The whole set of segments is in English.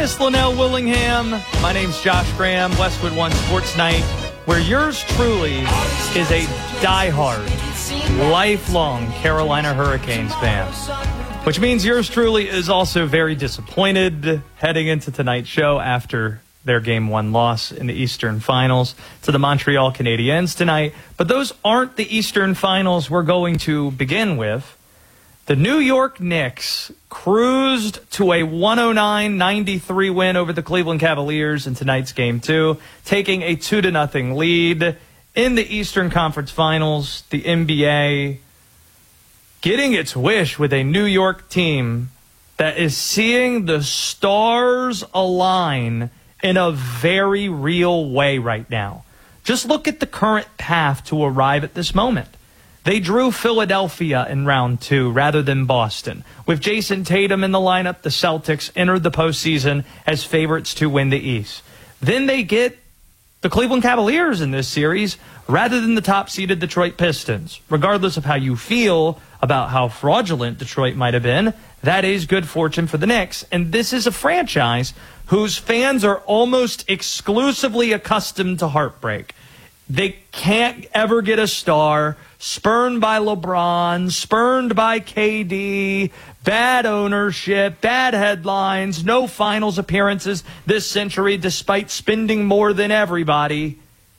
finest, Linnell Willingham. My name's Josh Graham, Westwood One Sports Night, where yours truly is a diehard, lifelong Carolina Hurricanes fan. Which means yours truly is also very disappointed heading into tonight's show after their Game 1 loss in the Eastern Finals to the Montreal Canadiens tonight. But those aren't the Eastern Finals we're going to begin with. The New York Knicks cruised to a 109-93 win over the Cleveland Cavaliers in tonight's Game 2, taking a 2-0 lead in the Eastern Conference Finals. The NBA getting its wish with a New York team that is seeing the stars align in a very real way right now. Just look at the current path to arrive at this moment. They drew Philadelphia in round 2 rather than Boston. With Jason Tatum in the lineup, the Celtics entered the postseason as favorites to win the East. Then they get the Cleveland Cavaliers in this series rather than the top-seeded Detroit Pistons. Regardless of how you feel about how fraudulent Detroit might have been, that is good fortune for the Knicks. And this is a franchise whose fans are almost exclusively accustomed to heartbreak. They can't ever get a star, spurned by LeBron, spurned by KD, bad ownership, bad headlines, no finals appearances this century despite spending more than everybody.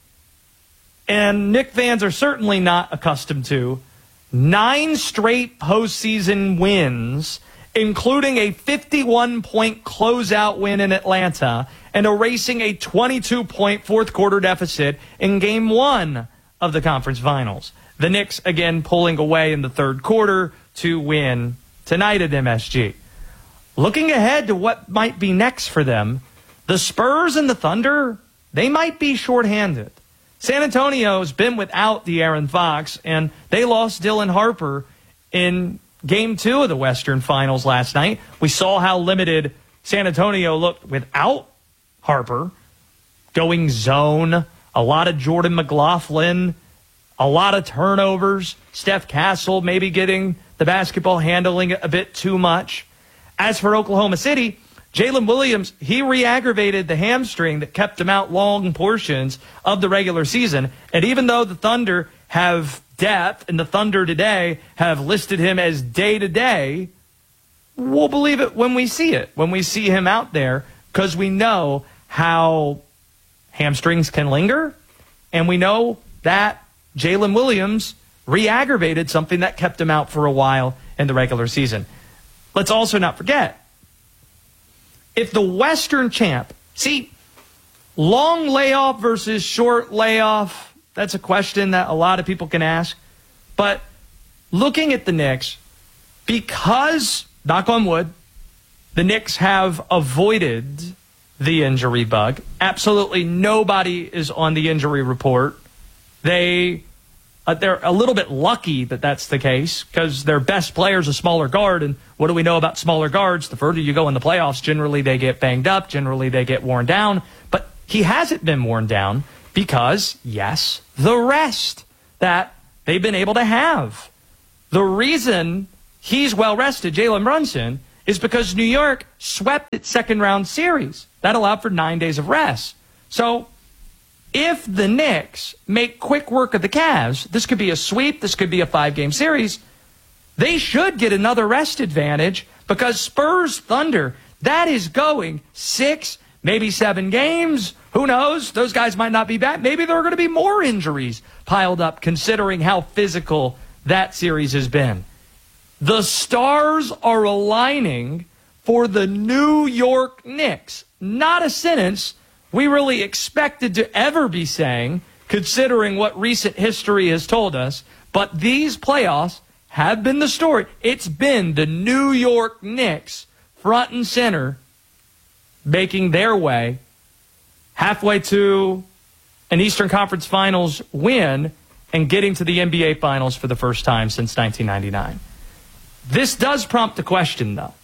And Knick fans are certainly not accustomed to 9 straight postseason wins, including a 51-point closeout win in Atlanta and erasing a 22-point fourth-quarter deficit in Game 1 of the conference finals. The Knicks, again, pulling away in the third quarter to win tonight at MSG. Looking ahead to what might be next for them, the Spurs and the Thunder, they might be shorthanded. San Antonio's been without De'Aaron Fox, and they lost Dylan Harper in Game 2 of the Western Finals last night. We saw how limited San Antonio looked without Harper, going zone, a lot of Jordan McLaughlin, a lot of turnovers, Steph Castle maybe getting the basketball, handling it a bit too much. As for Oklahoma City, Jalen Williams, he re-aggravated the hamstring that kept him out long portions of the regular season. And even though the Thunder have depth, and the Thunder today have listed him as day-to-day, we'll believe it when we see it, when we see him out there, because we know how hamstrings can linger, and we know that Jalen Williams re-aggravated something that kept him out for a while in the regular season. Let's also not forget, if the Western champ, see, long layoff versus short layoff, that's a question that a lot of people can ask. But looking at the Knicks, because, knock on wood, the Knicks have avoided the injury bug. Absolutely nobody is on the injury report. They're a little bit lucky that that's the case because their best player is a smaller guard. And what do we know about smaller guards? The further you go in the playoffs, generally they get banged up. Generally they get worn down. But he hasn't been worn down because, yes, the rest that they've been able to have. The reason he's well-rested, Jalen Brunson, is because New York swept its second-round series. That allowed for 9 days of rest. So if the Knicks make quick work of the Cavs, this could be a sweep, this could be a 5-game series, they should get another rest advantage because Spurs Thunder, that is going 6, maybe 7 games. Who knows? Those guys might not be back. Maybe there are going to be more injuries piled up considering how physical that series has been. The stars are aligning for the New York Knicks. Not a sentence we really expected to ever be saying, considering what recent history has told us. But these playoffs have been the story. It's been the New York Knicks front and center making their way halfway to an Eastern Conference Finals win and getting to the NBA Finals for the first time since 1999. This does prompt the question, though.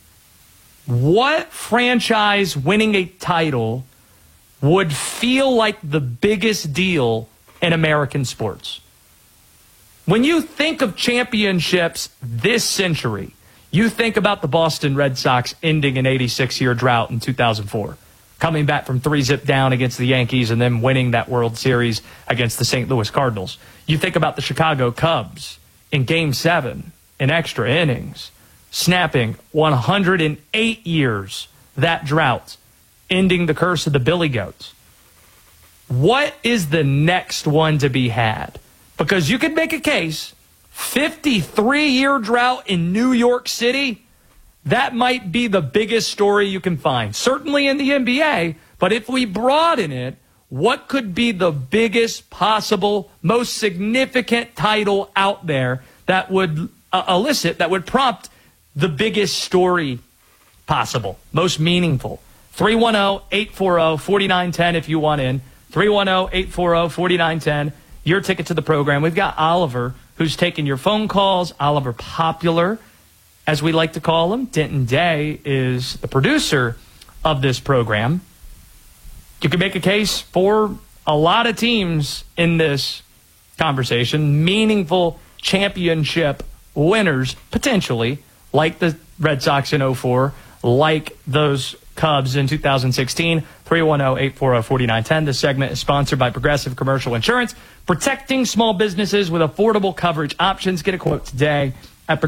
What franchise winning a title would feel like the biggest deal in American sports? When you think of championships this century, You think about the Boston Red Sox ending an 86-year drought in 2004, coming back from 3-zip down against the Yankees and then winning that World Series against the St. Louis Cardinals. You think about the Chicago Cubs in Game 7 in extra innings, snapping 108 years that drought, ending the curse of the Billy Goats. What is the next one to be had? Because you could make a case, 53-year drought in New York City, that might be the biggest story you can find. Certainly in the NBA, but if we broaden it, what could be the biggest possible, most significant title out there that would that would prompt the biggest story possible, most meaningful? 310-840-4910 if you want in. 310-840-4910. Your ticket to the program. We've got Oliver, who's taking your phone calls. Oliver Popular, as we like to call him. Denton Day is the producer of this program. You can make a case for a lot of teams in this conversation, meaningful championship winners, potentially, like the Red Sox in 2004, like those Cubs in 2016. 310-840-4910. This segment is sponsored by Progressive Commercial Insurance, protecting small businesses with affordable coverage options. Get a quote today at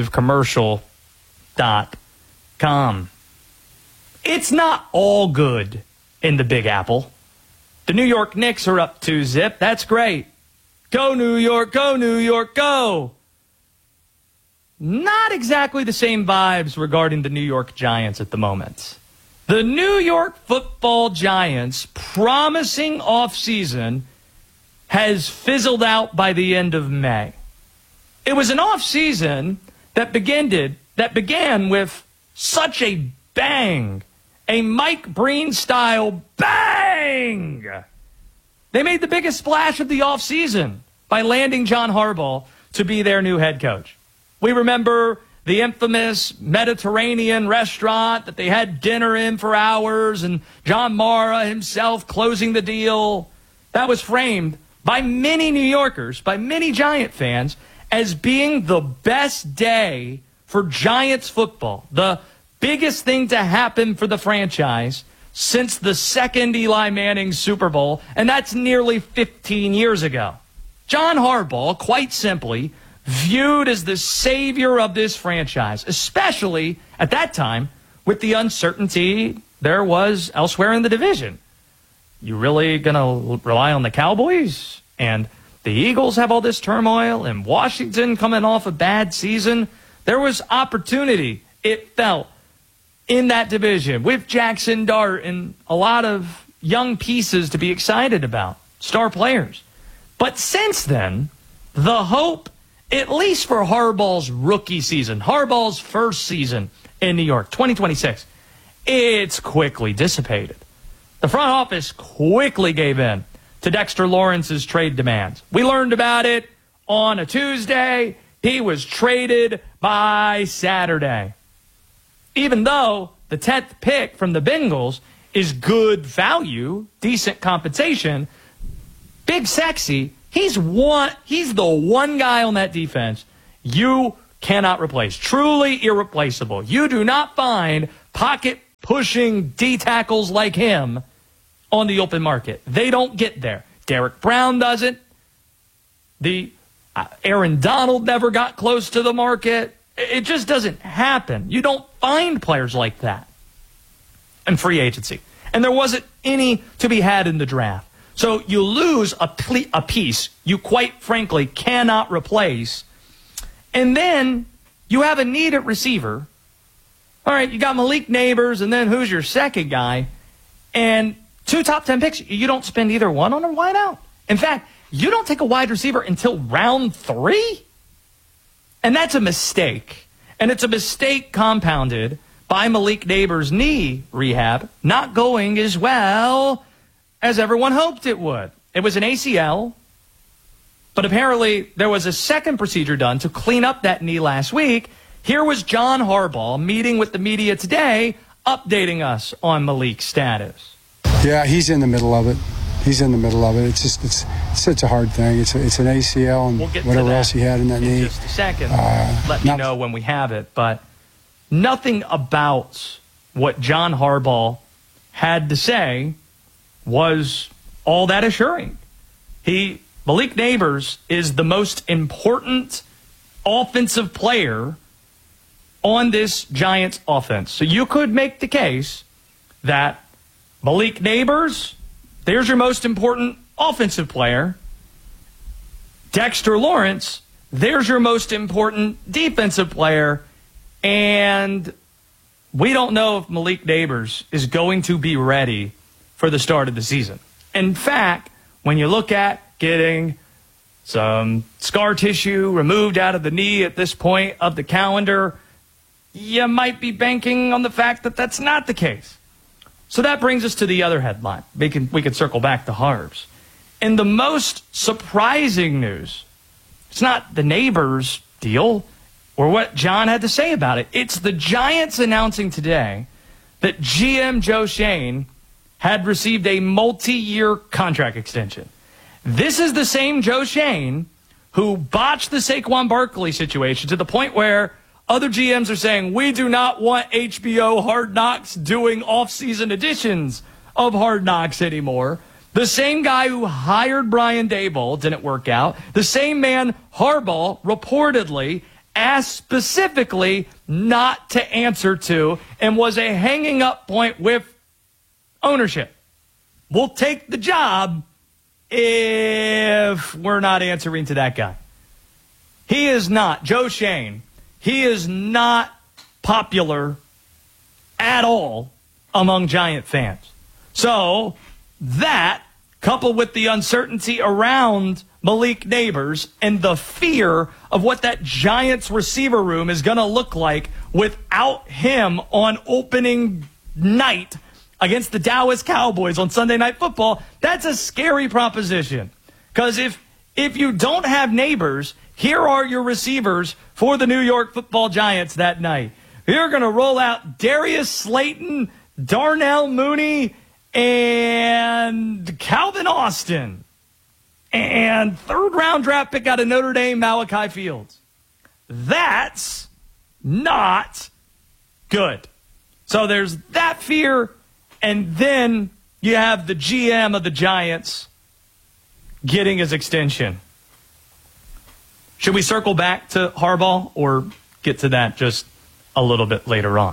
progressivecommercial.com. It's not all good in the Big Apple. The New York Knicks are up 2-zip. That's great. Go New York, go New York, go. Not exactly the same vibes regarding the New York Giants at the moment. The New York Football Giants' promising offseason has fizzled out by the end of May. It was an offseason that began with such a bang, a Mike Breen-style bang. They made the biggest splash of the offseason by landing John Harbaugh to be their new head coach. We remember the infamous Mediterranean restaurant that they had dinner in for hours, and John Mara himself closing the deal. That was framed by many New Yorkers, by many Giant fans, as being the best day for Giants football, the biggest thing to happen for the franchise since the second Eli Manning Super Bowl, and that's nearly 15 years ago. John Harbaugh, quite simply, viewed as the savior of this franchise, especially at that time with the uncertainty there was elsewhere in the division. You really going to rely on the Cowboys? And the Eagles have all this turmoil, and Washington coming off a bad season. There was opportunity, it felt, in that division with Jackson Dart and a lot of young pieces to be excited about, star players. But since then, the hope, at least for Harbaugh's rookie season, Harbaugh's first season in New York, 2026, it's quickly dissipated. The front office quickly gave in to Dexter Lawrence's trade demands. We learned about it on a Tuesday. He was traded by Saturday. Even though the 10th pick from the Bengals is good value, decent compensation, Big Sexy, he's the one guy on that defense you cannot replace. Truly irreplaceable. You do not find pocket-pushing D-tackles like him on the open market. They don't get there. Derek Brown doesn't. Aaron Donald never got close to the market. It just doesn't happen. You don't find players like that in free agency. And there wasn't any to be had in the draft. So you lose a piece you quite frankly cannot replace. And then you have a need at receiver. All right, you got Malik Neighbors, and then who's your second guy? And 2 top 10 picks, you don't spend either one on a wideout. In fact, you don't take a wide receiver until round 3? And that's a mistake. And it's a mistake compounded by Malik Neighbors' knee rehab not going as well as everyone hoped it would. It was an ACL, but apparently there was a second procedure done to clean up that knee last week. Here was John Harbaugh meeting with the media today, updating us on Malik's status. Yeah, he's in the middle of it. It's such a hard thing. It's an ACL and we'll whatever else he had in that knee. In just a second. Let me know when we have it. But nothing about what John Harbaugh had to say was all that assuring. Malik Nabers is the most important offensive player on this Giants offense. So you could make the case that Malik Nabers, there's your most important offensive player. Dexter Lawrence, there's your most important defensive player. And we don't know if Malik Nabers is going to be ready for the start of the season. In fact, when you look at getting some scar tissue removed out of the knee at this point of the calendar, you might be banking on the fact that that's not the case. So that brings us to the other headline. We can circle back to Harbs. And the most surprising news, it's not the Nabers deal or what John had to say about it. It's the Giants announcing today that GM Joe Schoen had received a multi-year contract extension. This is the same Joe Schoen who botched the Saquon Barkley situation to the point where other GMs are saying, we do not want HBO Hard Knocks doing off-season editions of Hard Knocks anymore. The same guy who hired Brian Daboll didn't work out. The same man, Harbaugh, reportedly asked specifically not to answer to and was a hanging up point with ownership. We'll take the job if we're not answering to that guy. He is not, Joe Schoen, he is not popular at all among Giant fans. So that, coupled with the uncertainty around Malik Nabers and the fear of what that Giants receiver room is going to look like without him on opening night against the Dallas Cowboys on Sunday Night Football, that's a scary proposition. Because if you don't have Nabers, here are your receivers for the New York Football Giants that night. You're going to roll out Darius Slayton, Darnell Mooney, and Calvin Austin. And third-round draft pick out of Notre Dame, Malachi Fields. That's not good. So there's that fear. And then you have the GM of the Giants getting his extension. Should we circle back to Harbaugh or get to that just a little bit later on?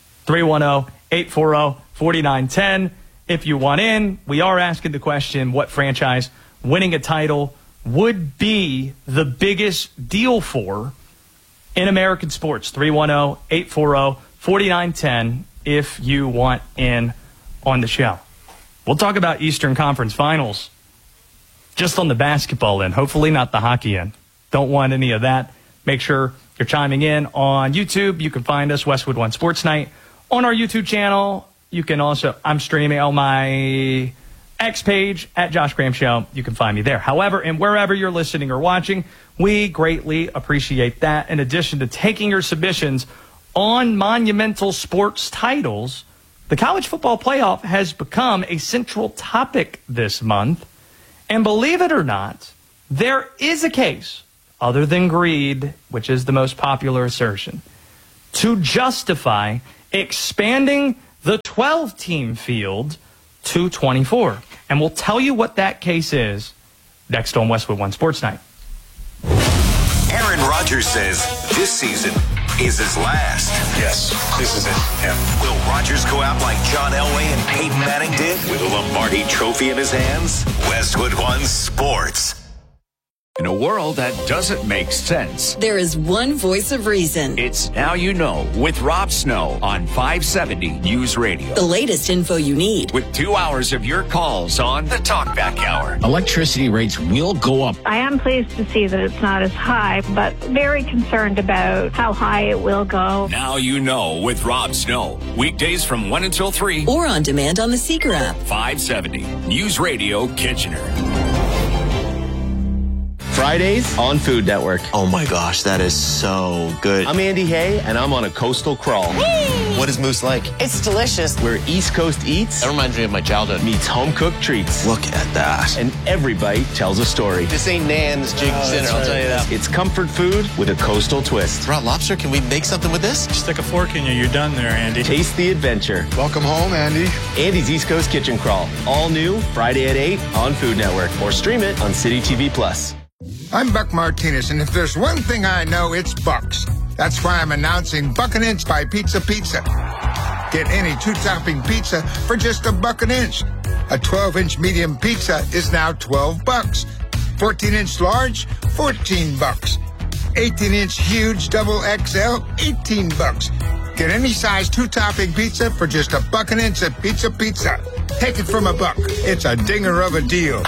310-840-4910. If you want in, we are asking the question, what franchise winning a title would be the biggest deal for in American sports? 310-840-4910 if you want in on the show. We'll talk about Eastern Conference Finals just on the basketball end, hopefully not the hockey end. Don't want any of that. Make sure you're chiming in on YouTube. You can find us, Westwood One Sports Night, on our YouTube channel. You can also, I'm streaming on my X page at Josh Graham Show. You can find me there. However, and wherever you're listening or watching, we greatly appreciate that. In addition to taking your submissions on monumental sports titles, the college football playoff has become a central topic this month. And believe it or not, there is a case, other than greed, which is the most popular assertion, to justify expanding the 12-team field to 24. And we'll tell you what that case is next on Westwood One Sports Night. Aaron Rodgers says this season is his last. Yes, this is it. Yeah. Will Rodgers go out like John Elway and Peyton Manning did with a Lombardi trophy in his hands? Westwood One Sports. In a world that doesn't make sense, there is one voice of reason. It's Now You Know with Rob Snow on 570 News Radio. The latest info you need. With 2 hours of your calls on the Talkback Hour. Electricity rates will go up. I am pleased to see that it's not as high, but very concerned about how high it will go. Now You Know with Rob Snow. Weekdays from 1 until 3. Or on demand on the Seeker app. 570 News Radio Kitchener. Fridays on Food Network. Oh my gosh, that is so good. I'm Andy Hay, and I'm on a coastal crawl. Whee! What is Moose like? It's delicious. Where East Coast eats. That reminds me of my childhood. Meets home-cooked treats. Look at that. And every bite tells a story. This ain't Nan's Jig's Dinner, I'll tell you that. It's comfort food with a coastal twist. Raw lobster, can we make something with this? Stick a fork in you, you're done there, Andy. Taste the adventure. Welcome home, Andy. Andy's East Coast Kitchen Crawl. All new, Friday at 8 on Food Network. Or stream it on City TV Plus. I'm Buck Martinez, and if there's one thing I know, it's Bucks. That's why I'm announcing Buck an Inch by Pizza Pizza. Get any 2-topping pizza for just $1 an inch. A 12-inch medium pizza is now $12. 14-inch large, $14. 18-inch huge double XL, $18. Get any size 2-topping pizza for just $1 an inch at Pizza Pizza. Take it from $1. It's a dinger of a deal.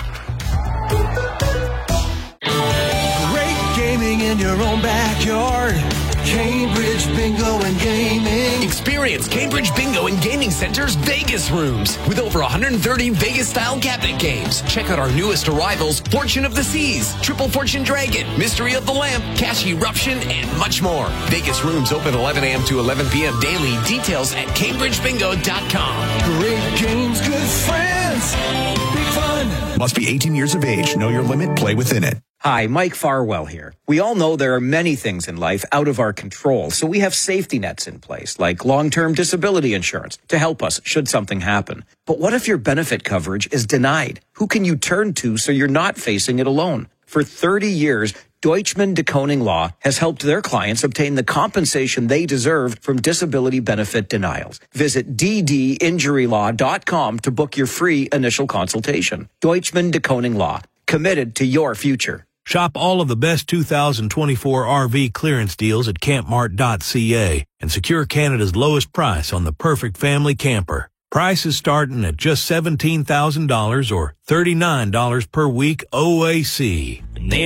Great gaming in your own backyard. Cambridge Bingo and Gaming. Experience Cambridge Bingo and Gaming Center's Vegas rooms with over 130 Vegas-style cabinet games. Check out our newest arrivals, Fortune of the Seas, Triple Fortune Dragon, Mystery of the Lamp, Cash Eruption, and much more. Vegas rooms open 11 a.m. to 11 p.m. daily. Details at CambridgeBingo.com. Great games, good friends, big fun. Must be 18 years of age. Know your limit. Play within it. Hi, Mike Farwell here. We all know there are many things in life out of our control, so we have safety nets in place, like long-term disability insurance, to help us should something happen. But what if your benefit coverage is denied? Who can you turn to so you're not facing it alone? For 30 years, Deutschman de Koning Law has helped their clients obtain the compensation they deserve from disability benefit denials. Visit ddinjurylaw.com to book your free initial consultation. Deutschman de Koning Law, committed to your future. Shop all of the best 2024 RV clearance deals at campmart.ca and secure Canada's lowest price on the perfect family camper. Prices starting at just $17,000 or $39 per week OAC. They